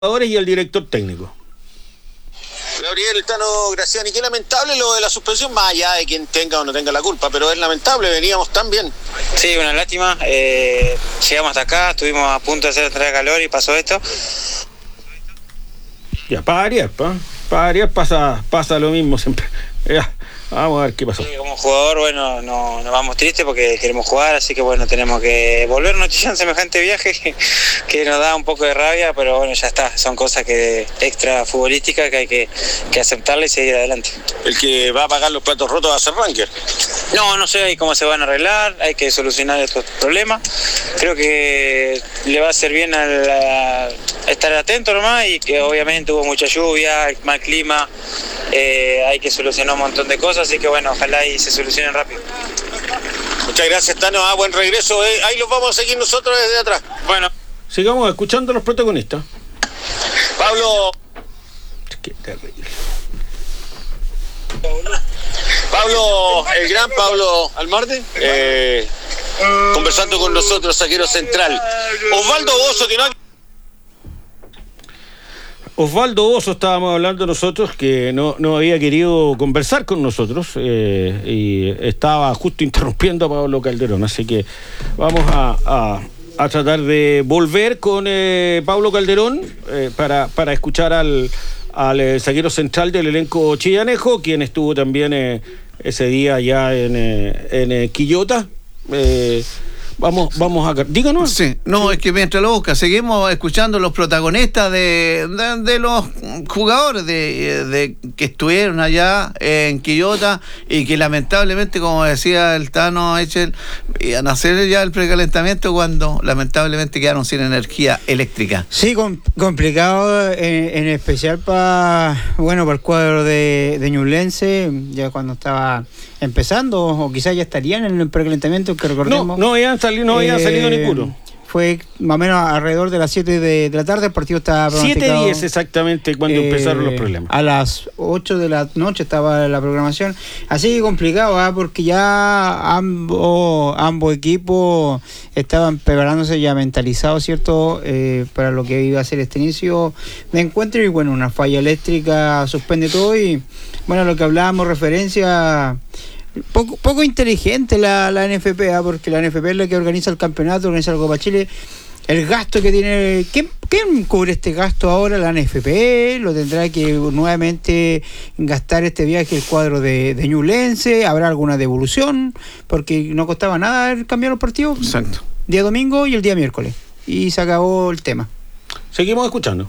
jugadores y el director técnico. Gabriel Tano Graciani, qué lamentable lo de la suspensión, más allá de quien tenga o no tenga la culpa, pero es lamentable, veníamos tan bien. Sí, una lástima, llegamos hasta acá, estuvimos a punto de hacer entrega de calor y pasó esto. Ya, para variar pasa lo mismo siempre. Ya, vamos a ver qué pasó. Sí, como jugador, bueno, no vamos tristes porque queremos jugar, así que bueno, tenemos que volvernos a semejante viaje que nos da un poco de rabia, pero bueno, ya está, son cosas que extra futbolísticas que hay que aceptarle y seguir adelante. El que va a pagar los platos rotos va a ser Ranker. No sé ahí cómo se van a arreglar, hay que solucionar estos problemas. Creo que le va a hacer bien a estar atento nomás, y que obviamente hubo mucha lluvia, mal clima, hay que solucionar un montón de cosas, así que bueno, ojalá y se solucionen rápido. Muchas gracias, Tano, buen regreso, ahí los vamos a seguir nosotros desde atrás. Bueno, sigamos escuchando a los protagonistas. Pablo. Qué terrible. Pablo, el gran Pablo Almarde, conversando con nosotros, zaguero central. Osvaldo Bozo, que no hay... Osvaldo Bozo, estábamos hablando nosotros, que no había querido conversar con nosotros y estaba justo interrumpiendo a Pablo Calderón, así que vamos a tratar de volver con Pablo Calderón para escuchar al zaguero central del elenco chillanejo, quien estuvo también ese día ya en Quillota. Vamos a... Díganos. Sí, no, es que mientras lo busca, seguimos escuchando los protagonistas de los jugadores de que estuvieron allá en Quillota y que lamentablemente, como decía el Tano Echel, iban a hacer ya el precalentamiento cuando lamentablemente quedaron sin energía eléctrica. Sí, complicado, en especial para el cuadro de Ñublense, ya cuando estaba empezando, o quizás ya estarían en el precalentamiento, que recordemos. No habían salido ninguno. Fue más o menos alrededor de las 7 de la tarde, el partido estaba pronosticado 7:10 exactamente cuando empezaron los problemas. A las 8 de la noche estaba la programación, así que complicado, porque ya ambos equipos estaban preparándose ya mentalizados, ¿cierto? Para lo que iba a ser este inicio de encuentro, y bueno, una falla eléctrica suspende todo, y bueno, lo que hablábamos referencia... Poco inteligente la NFP, porque la NFP es la que organiza el campeonato, organiza la Copa Chile. El gasto que tiene, ¿quién cubre este gasto ahora? La NFP lo tendrá que nuevamente gastar este viaje el cuadro de Ñublense. ¿Habrá alguna devolución? Porque no costaba nada cambiar los partidos. Exacto. Día domingo y el día miércoles, y se acabó el tema. Seguimos escuchando.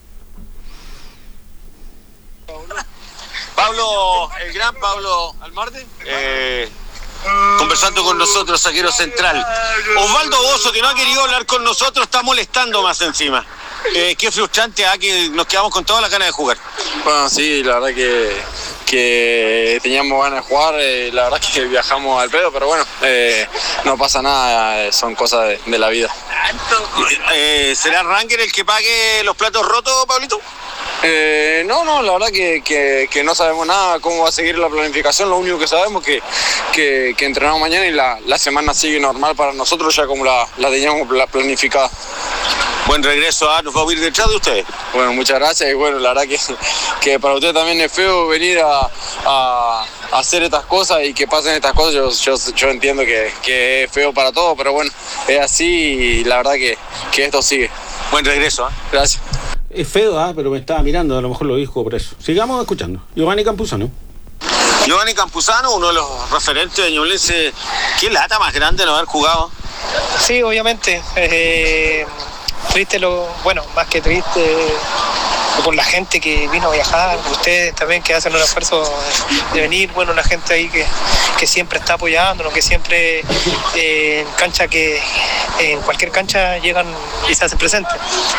Pablo, el gran Pablo Almarde, conversando con nosotros, zaguero central. Osvaldo Bozo, que no ha querido hablar con nosotros, está molestando más encima. Qué frustrante, que nos quedamos con todas las ganas de jugar. Bueno, sí, la verdad que teníamos ganas de jugar, la verdad que viajamos al pedo, pero bueno, no pasa nada, son cosas de la vida. ¿Será Ranger el que pague los platos rotos, Pablito? No, la verdad que no sabemos nada cómo va a seguir la planificación. Lo único que sabemos es que entrenamos mañana y la semana sigue normal para nosotros, ya como la teníamos planificada. Buen regreso, nos vamos a ir detrás de ustedes. Bueno, muchas gracias, y bueno, la verdad que para usted también es feo venir a hacer estas cosas y que pasen estas cosas. Yo entiendo que es feo para todos, pero bueno, es así, y la verdad que esto sigue. Buen regreso. Gracias. Es feo, pero me estaba mirando, a lo mejor lo dijo por eso. Sigamos escuchando. Giovanni Campuzano, uno de los referentes de Ñublense. ¿Qué lata más grande no haber jugado? Sí, obviamente. Triste, más que triste, por la gente que vino a viajar, ustedes también que hacen un esfuerzo de venir, la gente ahí que siempre está apoyándonos, que siempre en cualquier cancha llegan y se hacen presentes.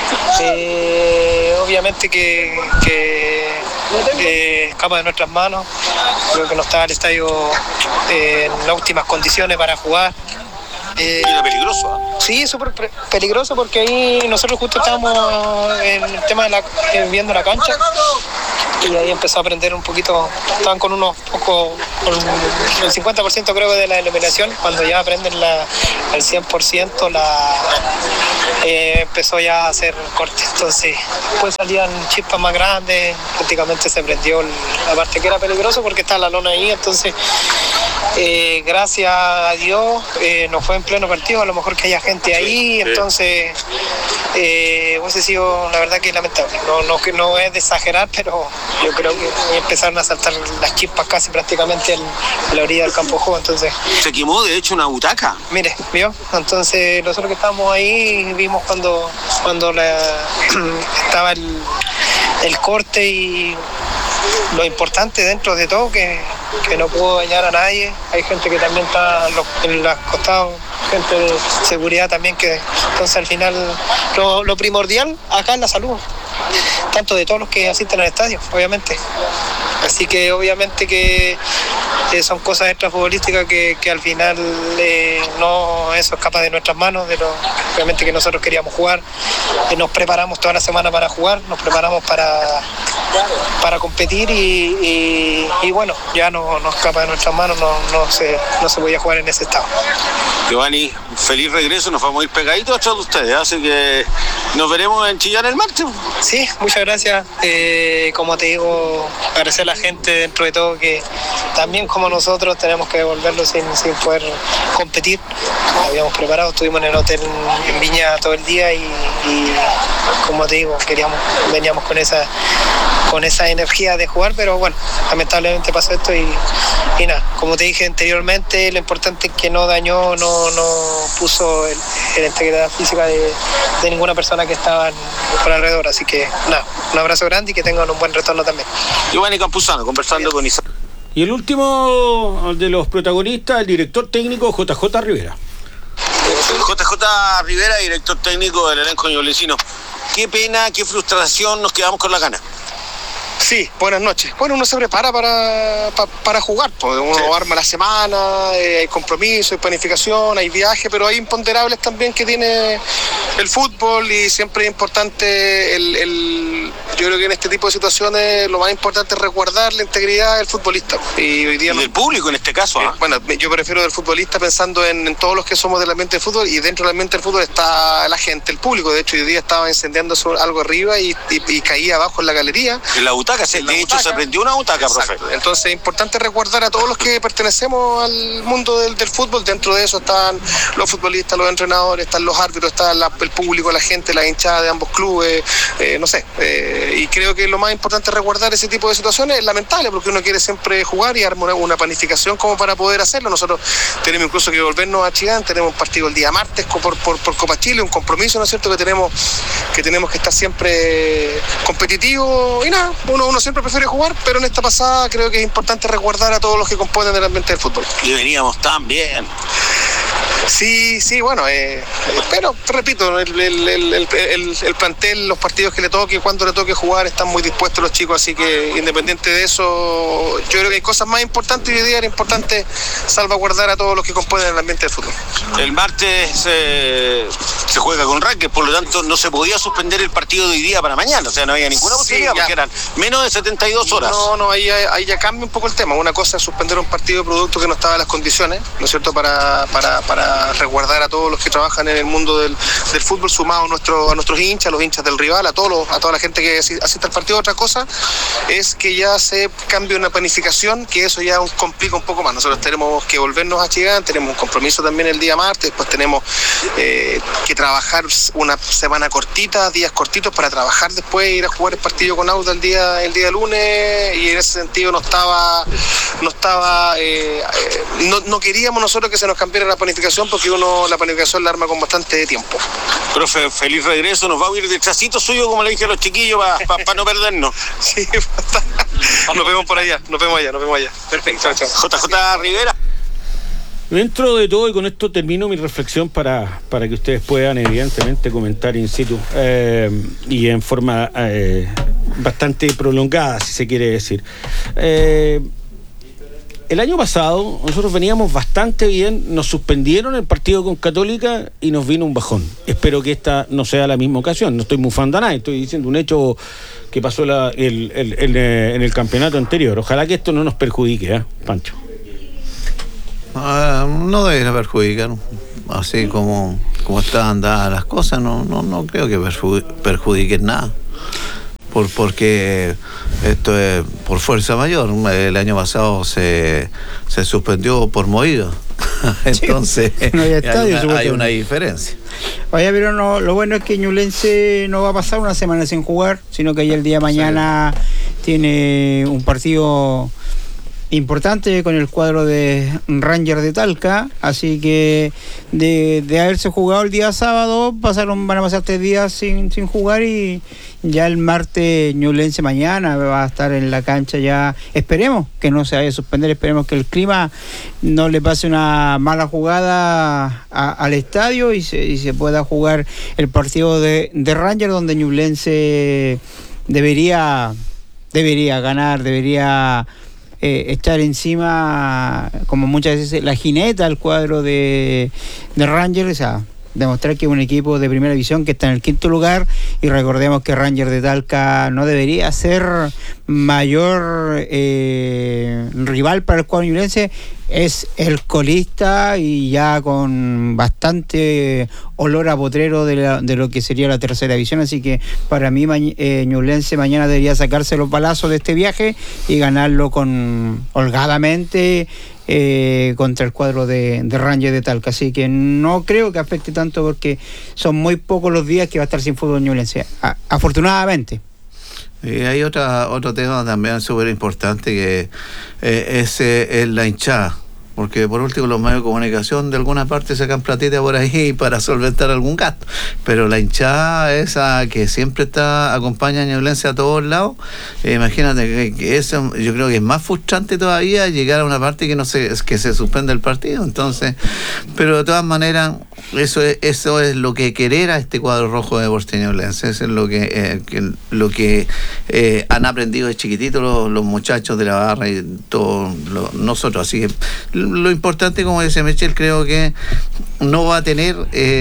Obviamente que escapa de nuestras manos, creo que no está el estadio en las últimas condiciones para jugar. Era peligroso. Sí, súper peligroso, porque ahí nosotros justo estábamos en el tema de viendo la cancha, y ahí empezó a aprender un poquito. Estaban con unos pocos, con el 50% creo de la eliminación. Cuando ya aprenden el 100%, empezó ya a hacer corte. Entonces después salían chispas más grandes, prácticamente se prendió la parte que era peligroso porque estaba la lona ahí. Entonces gracias a Dios no fue en pleno partido, a lo mejor que haya gente ahí, entonces hubiese sido la verdad que lamentable. No es de exagerar, pero yo creo que empezaron a saltar las chispas casi prácticamente en la orilla del campo de juego. Entonces se quemó de hecho una butaca. Mire, ¿vio? Entonces nosotros que estábamos ahí vimos cuando estaba el corte, y lo importante dentro de todo que no pudo dañar a nadie. Hay gente que también está en los costados, gente de seguridad también, que entonces al final lo primordial acá es la salud, tanto de todos los que asisten al estadio, obviamente. Así que obviamente que son cosas extrafutbolísticas que al final no eso escapa de nuestras manos, obviamente que nosotros queríamos jugar, nos preparamos toda la semana para jugar, nos preparamos para competir y bueno, ya no escapa de nuestras manos, no se podía jugar en ese estado. Giovanni, feliz regreso, nos vamos a ir pegaditos atrás de ustedes, así que nos veremos en Chillán el martes. Sí, muchas gracias. Como te digo, agradecer a la gente dentro de todo, que también como nosotros tenemos que devolverlo sin poder competir. Habíamos preparado, estuvimos en el hotel en Viña todo el día y como te digo, veníamos con esa energía de jugar, pero bueno, lamentablemente pasó esto y nada, como te dije anteriormente, lo importante es que no dañó, no puso la integridad física de ninguna persona que estaba por alrededor, así que nada, un abrazo grande y que tengan un buen retorno también. Giovanni Campuzano conversando con Isaac. Y el último de los protagonistas, el director técnico JJ Rivera. JJ Rivera, director técnico del elenco ñublencino. Qué pena, qué frustración, nos quedamos con la gana. Sí, buenas noches. Bueno, uno se prepara para jugar, pues uno arma la semana, hay compromiso, hay planificación, hay viaje, pero hay imponderables también que tiene el fútbol y siempre es importante yo creo que en este tipo de situaciones lo más importante es resguardar la integridad del futbolista. Y hoy día del público en este caso. Bueno, yo prefiero del futbolista pensando en todos los que somos del ambiente del fútbol, y dentro del ambiente del fútbol está la gente, el público. De hecho, hoy día estaba incendiando algo arriba y caía abajo en la galería. En la butaca, de hecho se prendió una butaca, profe. Entonces es importante resguardar a todos los que pertenecemos al mundo del fútbol. Dentro de eso están los futbolistas, los entrenadores, están los árbitros, está el público, la gente, la hinchada de ambos clubes, no sé. Y creo que lo más importante es resguardar ese tipo de situaciones. Es lamentable porque uno quiere siempre jugar y armar una planificación como para poder hacerlo. Nosotros tenemos incluso que volvernos a Chillán, tenemos un partido el día martes por Copa Chile, un compromiso, ¿no es cierto?, que tenemos que estar siempre competitivos y nada, uno siempre prefiere jugar, pero en esta pasada creo que es importante resguardar a todos los que componen el ambiente del fútbol. Y veníamos tan bien. Sí, bueno, pero repito, el plantel, los partidos que le toque, cuando le toque jugar, están muy dispuestos los chicos, así que independiente de eso, yo creo que hay cosas más importantes y hoy día era importante salvaguardar a todos los que componen el ambiente del fútbol. El martes se juega con Ranked, por lo tanto no se podía suspender el partido de hoy día para mañana, o sea, no había ninguna posibilidad, porque eran menos de 72 horas. No, ahí ya cambia un poco el tema. Una cosa es suspender un partido de producto que no estaba en las condiciones, ¿no es cierto?, para resguardar a todos los que trabajan en el mundo del fútbol, sumado a nuestros hinchas, los hinchas del rival, a toda la gente que asiste al partido. Otra cosa es que ya se cambie una planificación, que eso ya complica un poco más. Nosotros tenemos que volvernos a Chillán, tenemos un compromiso también el día martes, después tenemos que trabajar una semana cortita, días cortitos para trabajar después, ir a jugar el partido con Auda el día lunes, y en ese sentido no queríamos nosotros que se nos cambiara la planificación, porque la planificación la arma con bastante tiempo. Profe, feliz regreso, nos vamos a ir detrásito suyo, como le dije a los chiquillos, para no perdernos. Sí, nos vemos por allá, nos vemos allá. Perfecto. JJ Rivera. Dentro de todo, y con esto termino mi reflexión para que ustedes puedan evidentemente comentar in situ y en forma bastante prolongada, si se quiere decir. el año pasado nosotros veníamos bastante bien, nos suspendieron el partido con Católica y nos vino un bajón. Espero que esta no sea la misma ocasión, no estoy mufando a nadie, estoy diciendo un hecho que pasó en el campeonato anterior. Ojalá que esto no nos perjudique, Pancho. No debería perjudicar, así como están dadas las cosas, no creo que perjudiquen nada. Porque esto es por fuerza mayor. El año pasado se suspendió por movida. Entonces no hay estadio, hay una diferencia. Oye, pero no, lo bueno es que Ñublense no va a pasar una semana sin jugar, sino que ya el día de mañana tiene un partido importante con el cuadro de Rangers de Talca, así que de haberse jugado el día sábado van a pasar 3 días sin jugar, y ya el martes Ñublense mañana va a estar en la cancha. Ya esperemos que no se vaya a suspender, esperemos que el clima no le pase una mala jugada al estadio y se pueda jugar el partido de Rangers, donde Ñublense debería ganar, debería estar encima, como muchas veces la jineta al cuadro de Rangers, o sea, demostrar que es un equipo de primera división que está en el 5º lugar, y recordemos que Rangers de Talca no debería ser mayor rival para el cuadro ñublense, es el colista y ya con bastante olor a potrero de lo que sería la tercera división, así que para mí Ñublense mañana debería sacarse los balazos de este viaje y ganarlo holgadamente contra el cuadro de Rangers de Talca, así que no creo que afecte tanto, porque son muy pocos los días que va a estar sin fútbol Ñublense, afortunadamente. Y hay otro tema también súper importante, que es la hinchada, porque por último los medios de comunicación de alguna parte sacan platita por ahí para solventar algún gasto, pero la hinchada esa que siempre acompaña a Ñublense a todos lados, imagínate que eso, yo creo que es más frustrante todavía llegar a una parte que se suspende el partido. Entonces, pero de todas maneras eso es lo que querer a este cuadro rojo de Ñublense, eso es lo que han aprendido de chiquititos los muchachos de la barra y todos nosotros, así que lo importante, como dice Michel, creo que no va a tener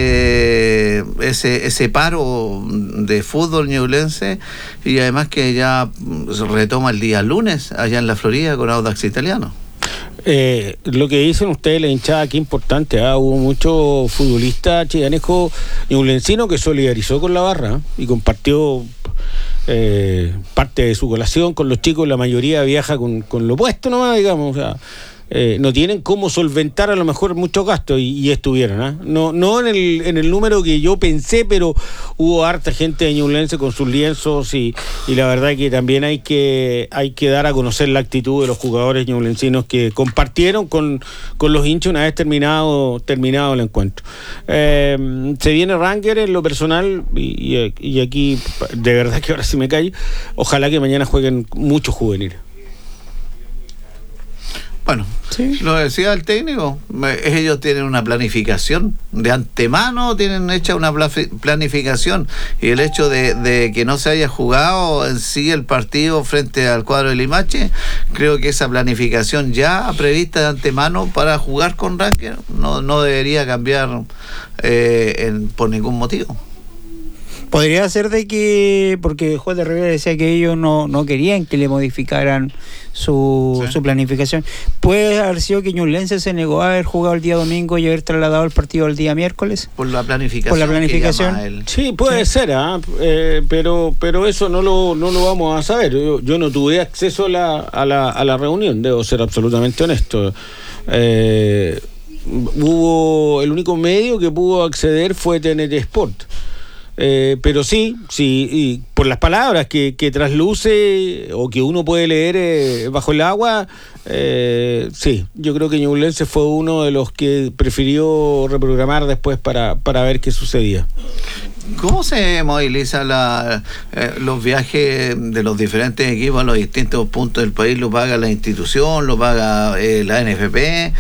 ese paro de fútbol ñublense, y además que ya retoma el día lunes allá en la Florida con Audax Italiano. Lo que dicen ustedes, la hinchada, qué importante, hubo muchos futbolistas chiganejos ñublencinos que solidarizó con la barra y compartió parte de su colación con los chicos. La mayoría viaja con lo puesto nomás, digamos, o sea, no tienen cómo solventar a lo mejor muchos gastos y estuvieron, no en el número que yo pensé, pero hubo harta gente de Ñublense con sus lienzos y la verdad que también hay que dar a conocer la actitud de los jugadores ñublencinos que compartieron con los hinchas una vez terminado el encuentro. Se viene Rangers en lo personal y aquí de verdad que ahora sí me callo, ojalá que mañana jueguen muchos juveniles. Bueno, sí, lo decía el técnico, ellos tienen una planificación de antemano, tienen hecha una planificación, y el hecho de que no se haya jugado en sí el partido frente al cuadro de Limache, creo que esa planificación ya prevista de antemano para jugar con Rangers no debería cambiar por ningún motivo. Podría ser de que, porque Juan de Rivera decía que ellos no querían que le modificaran su planificación. Puede haber sido que Ñublense se negó a haber jugado el día domingo y haber trasladado el partido al día miércoles. Por la planificación. Sí, puede ser, pero eso no lo vamos a saber. Yo no tuve acceso a la reunión, debo ser absolutamente honesto. El único medio que pudo acceder fue TNT Sport. Pero sí, y por las palabras que trasluce o que uno puede leer bajo el agua, sí, yo creo que Ñublense fue uno de los que prefirió reprogramar después para ver qué sucedía. ¿Cómo se movilizan los viajes de los diferentes equipos a los distintos puntos del país? ¿Lo paga la institución? ¿Lo paga la NFP?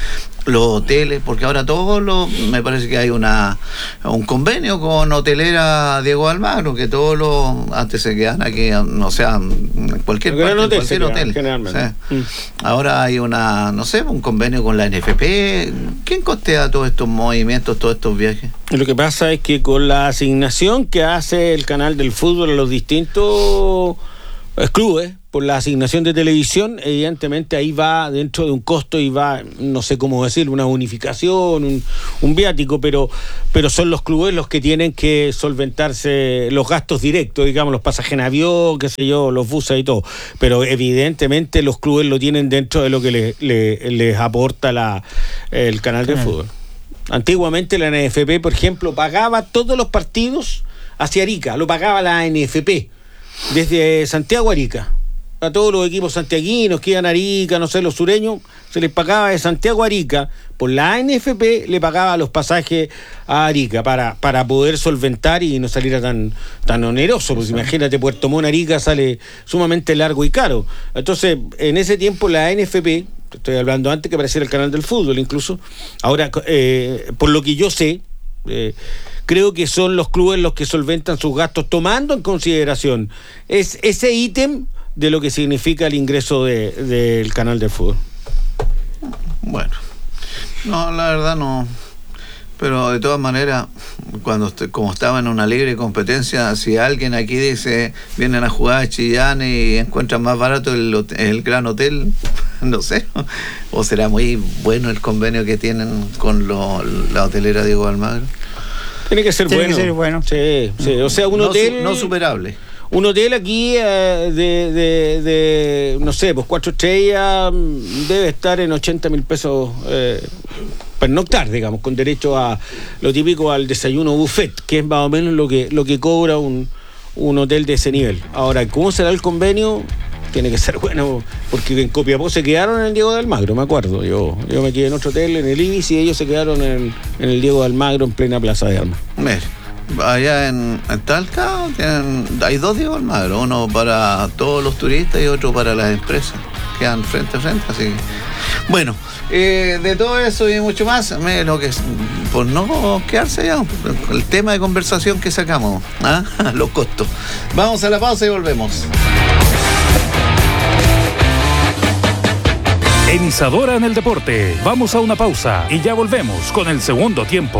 los hoteles, porque ahora me parece que hay un convenio con Hotelera Diego Almagro, que antes se quedan aquí, no sea, en cualquier hotel. Generalmente. Sí. Ahora hay un convenio con la NFP. ¿Quién costea todos estos movimientos, todos estos viajes? Lo que pasa es que con la asignación que hace el canal del fútbol a los distintos clubes, por la asignación de televisión, evidentemente ahí va dentro de un costo y va, no sé cómo decirlo, una unificación, un viático, pero son los clubes los que tienen que solventarse los gastos directos, digamos, los pasajes en avión, qué sé yo, los buses y todo, pero evidentemente los clubes lo tienen dentro de lo que les aporta el canal de fútbol. Antiguamente la NFP, por ejemplo, pagaba todos los partidos hacia Arica, lo pagaba la NFP, desde Santiago a Arica. A todos los equipos santiaguinos que iban a Arica, no sé, los sureños, se les pagaba de Santiago a Arica. Por la ANFP le pagaba los pasajes a Arica para poder solventar y no saliera tan oneroso, pues imagínate, Puerto Montt, Arica sale sumamente largo y caro. Entonces, en ese tiempo la ANFP, estoy hablando antes que apareciera el canal del fútbol incluso, ahora, por lo que yo sé, creo que son los clubes los que solventan sus gastos, tomando en consideración ese ítem de lo que significa el ingreso del canal de fútbol. Bueno, no, la verdad no, pero de todas maneras, como estaba en una libre competencia, si alguien aquí dice vienen a jugar a Chillán y encuentran más barato el Gran Hotel, no sé, o será muy bueno el convenio que tienen con la hotelera Diego Almagro. Tiene que ser bueno. Sí. O sea, un hotel no superable. Un hotel aquí de no sé, pues 4 estrellas debe estar en 80.000 pesos pernoctar, digamos, con derecho a lo típico al desayuno buffet, que es más o menos lo que cobra un hotel de ese nivel. Ahora, ¿cómo será el convenio? Tiene que ser bueno, porque en Copiapó se quedaron en el Diego de Almagro, me acuerdo. Yo me quedé en otro hotel, en el Ibis, y ellos se quedaron en el Diego de Almagro, en plena Plaza de Armas. Allá en Talca hay 2 Diego Almagro, uno para todos los turistas y otro para las empresas, quedan frente a frente, así que bueno, de todo eso y mucho más, por no quedarse allá, el tema de conversación que sacamos, los costos. Vamos a la pausa y volvemos. En Isadora en el Deporte, vamos a una pausa y ya volvemos con el segundo tiempo.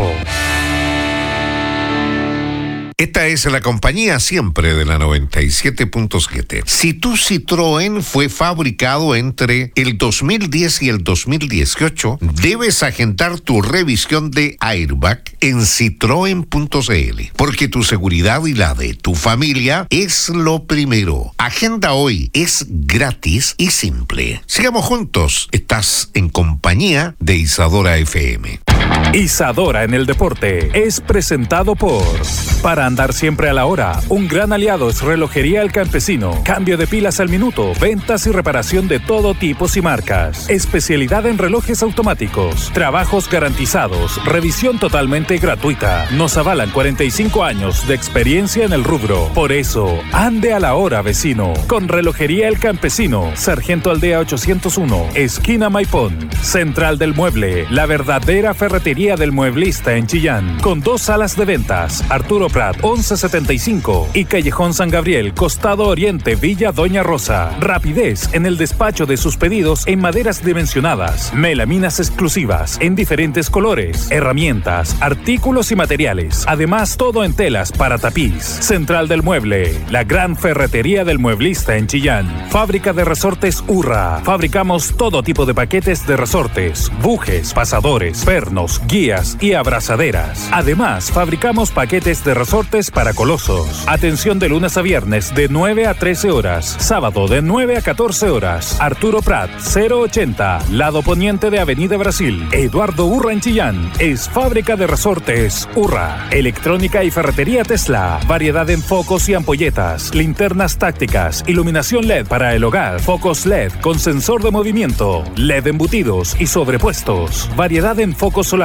Esta es la compañía siempre de la 97.7. Si tu Citroën fue fabricado entre el 2010 y el 2018, debes agendar tu revisión de airbag en citroen.cl, porque tu seguridad y la de tu familia es lo primero. Agenda hoy, es gratis y simple. Sigamos juntos, estás en compañía de Isadora FM. Isadora en el Deporte es presentado por... Para andar siempre a la hora, un gran aliado es Relojería El Campesino. Cambio de pilas al minuto, ventas y reparación de todo tipo y marcas. Especialidad en relojes automáticos. Trabajos garantizados, revisión totalmente gratuita. Nos avalan 45 años de experiencia en el rubro. Por eso, ande a la hora, vecino. Con Relojería El Campesino, Sargento Aldea 801, esquina Maipón. Central del Mueble, la verdadera ferretería del mueblista en Chillán. Con 2 salas de ventas, Arturo Prat 1175 y Callejón San Gabriel, Costado Oriente, Villa Doña Rosa. Rapidez en el despacho de sus pedidos en maderas dimensionadas, melaminas exclusivas en diferentes colores, herramientas, artículos y materiales. Además, todo en telas para tapiz. Central del Mueble, la gran ferretería del mueblista en Chillán. Fábrica de resortes Urra. Fabricamos todo tipo de paquetes de resortes, bujes, pasadores, pernos, guías y abrazaderas. Además, fabricamos paquetes de resortes para colosos. Atención de lunes a viernes de 9 a 13 horas. Sábado de 9 a 14 horas. Arturo Prat, 080, lado poniente de Avenida Brasil. Eduardo Urra en Chillán. Es fábrica de resortes Urra. Electrónica y ferretería Tesla. Variedad en focos y ampolletas. Linternas tácticas. Iluminación LED para el hogar. Focos LED con sensor de movimiento. LED embutidos y sobrepuestos. Variedad en focos solares.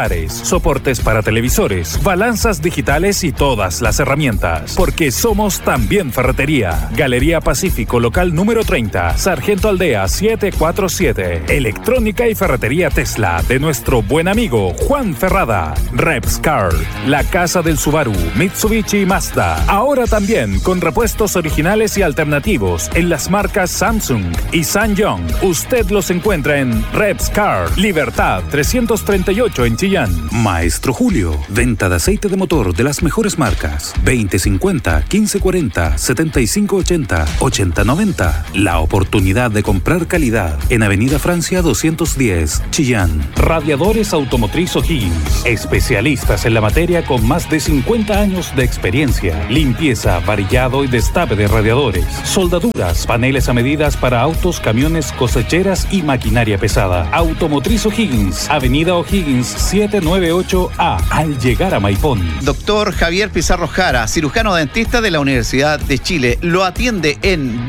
celulares, soportes para televisores, balanzas digitales y todas las herramientas. Porque somos también ferretería. Galería Pacífico, local número 30, Sargento Aldea 747. Electrónica y ferretería Tesla de nuestro buen amigo Juan Ferrada. Repscar, la casa del Subaru, Mitsubishi y Mazda. Ahora también con repuestos originales y alternativos en las marcas Samsung y SsangYong. Usted los encuentra en Repscar, Libertad 338 en Chillán. Maestro Julio, venta de aceite de motor de las mejores marcas. 2050, 1540, 7580, 8090. La oportunidad de comprar calidad en Avenida Francia 210, Chillán. Radiadores Automotriz O'Higgins, especialistas en la materia con más de 50 años de experiencia. Limpieza, varillado y destape de radiadores. Soldaduras, paneles a medidas para autos, camiones, cosecheras y maquinaria pesada. Automotriz O'Higgins, Avenida O'Higgins 798A, al llegar a Maipón. Doctor Javier Pizarro Jara, cirujano dentista de la Universidad de Chile. Lo atiende en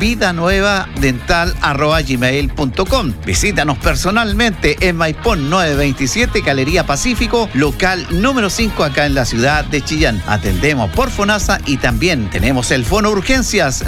vidanuevadental@gmail.com. Visítanos personalmente en Maipón 927, Galería Pacífico, local número 5, acá en la ciudad de Chillán. Atendemos por FONASA y también tenemos el Fono Urgencias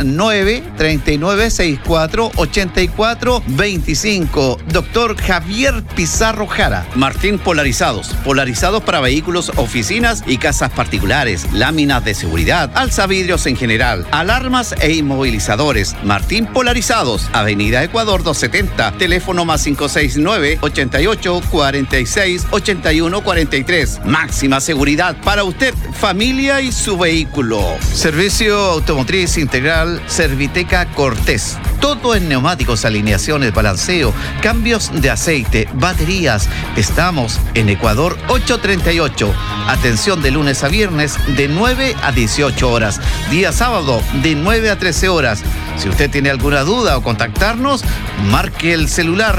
939-64-84-25. Doctor Javier Pizarro Jara. Martín Polarizados. Polarizados para vehículos, oficinas y casas particulares. Láminas de seguridad, alzavidrios en general, alarmas e inmovilizadores. Martín Polarizados. Avenida Ecuador 270. Teléfono +569 88 46 81 43. Máxima seguridad para usted, familia y su vehículo. Servicio automotriz integral Serviteca Cortés. Todo en neumáticos, alineaciones, balanceo, cambios de aceite, baterías. Estamos en Ecuador 838. Atención de lunes a viernes de 9 a 18 horas. Día sábado de 9 a 13 horas. Si usted tiene alguna duda o contactarnos, marque el celular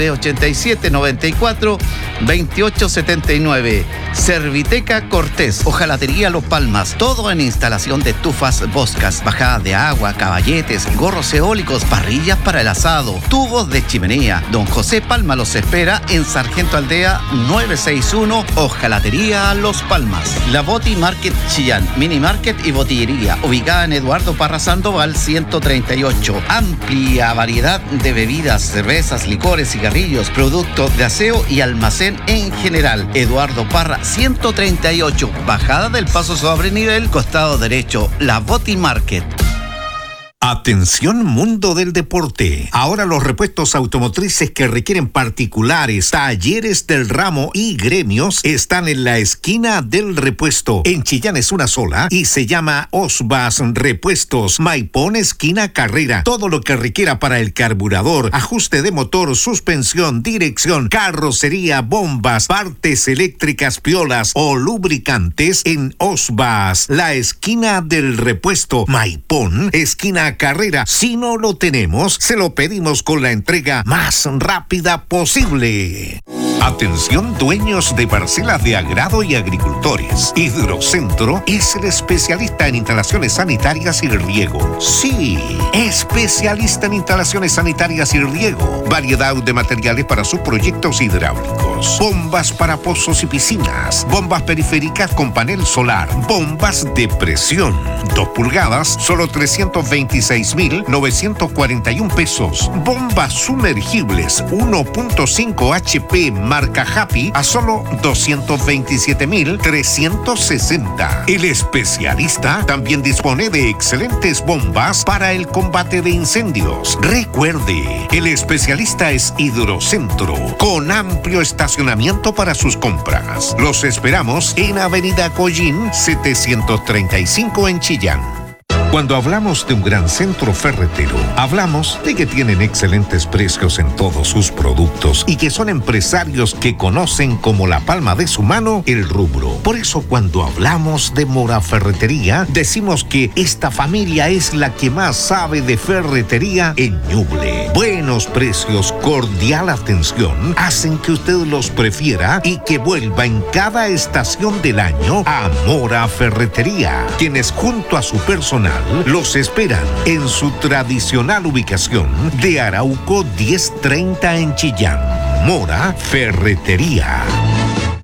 987-94-2879. Serviteca Cortés. Hojalatería Los Palmas. Todo en instalación de estufas Boscas, bajadas de agua, caballetes, gorros eólicos, parrillas para el asado, tubos de chimenea. Don José Palma los espera en Sargento Aldea 961, Hojalatería Los Palmas. La Boti Market Chillán, Mini Market y Botillería, ubicada en Eduardo Parra Sandoval 138. Amplia variedad de bebidas, cervezas, licores, cigarrillos, productos de aseo y almacén en general. Eduardo Parra 138, bajada del Paso sobre Nivel, costado derecho, La Boti Market. Atención mundo del deporte. Ahora los repuestos automotrices que requieren particulares, talleres del ramo y gremios están en la esquina del repuesto. En Chillán es una sola y se llama Osbas Repuestos. Maipón, esquina Carrera. Todo lo que requiera para el carburador, ajuste de motor, suspensión, dirección, carrocería, bombas, partes eléctricas, piolas o lubricantes en Osbas. La esquina del repuesto. Maipón, esquina Carrera. Si no lo tenemos, se lo pedimos con la entrega más rápida posible. Atención dueños de parcelas de agrado y agricultores. Hidrocentro es el especialista en instalaciones sanitarias y riego. Sí, especialista en instalaciones sanitarias y riego. Variedad de materiales para sus proyectos hidráulicos. Bombas para pozos y piscinas. Bombas periféricas con panel solar. Bombas de presión. 2 pulgadas, solo 326.941 pesos. Bombas sumergibles 1.5 HP marca Happy a solo 227.360. El especialista también dispone de excelentes bombas para el combate de incendios. Recuerde, el especialista es Hidrocentro, con amplio estacionamiento para sus compras. Los esperamos en Avenida Collín 735 en Chillán. Cuando hablamos de un gran centro ferretero, hablamos de que tienen excelentes precios en todos sus productos y que son empresarios que conocen como la palma de su mano el rubro. Por eso cuando hablamos de Mora Ferretería, decimos que esta familia es la que más sabe de ferretería en Ñuble. Buenos precios, cordial atención, hacen que usted los prefiera y que vuelva en cada estación del año a Mora Ferretería, quienes junto a su personal los esperan en su tradicional ubicación de Arauco 1030 en Chillán. Mora Ferretería.